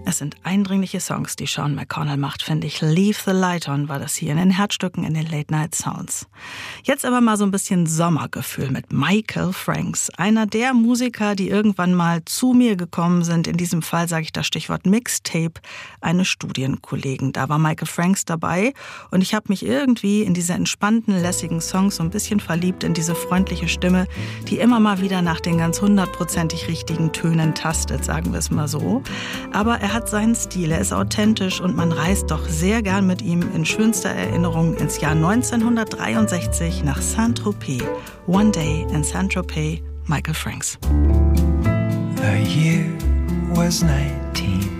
Es sind eindringliche Songs, die Sean McConnell macht, finde ich. Leave the Light On war das hier in den Herzstücken in den Late Night Sounds. Jetzt aber mal so ein bisschen Sommergefühl mit Michael Franks. Einer der Musiker, die irgendwann mal zu mir gekommen sind. In diesem Fall sage ich das Stichwort Mixtape, eine Studienkollegen. Da war Michael Franks dabei und ich habe mich irgendwie in diese entspannten, lässigen Songs so ein bisschen verliebt in diese freundliche Stimme, die immer mal wieder nach den ganz 100%ig richtigen Tönen tastet, sagen wir es mal so. Aber er hat seinen Stil, er ist authentisch und man reist doch sehr gern mit ihm in schönster Erinnerung ins Jahr 1963 nach Saint-Tropez. One Day in Saint-Tropez, Michael Franks. The year was 19